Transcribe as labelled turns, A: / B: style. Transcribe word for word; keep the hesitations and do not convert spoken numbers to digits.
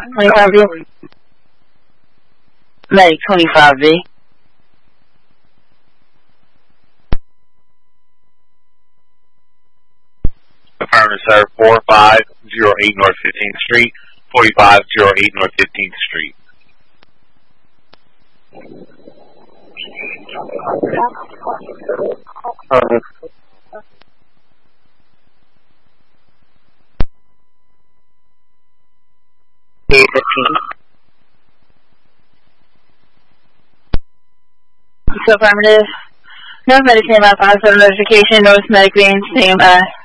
A: twenty-five V. Medic twenty-five V.
B: Affirmative, sir. four five zero eight North fifteenth Street. forty-five oh eight North fifteenth Street.
A: Uh, fifteen. So affirmative. No medic name out five seven notification, no medic being same uh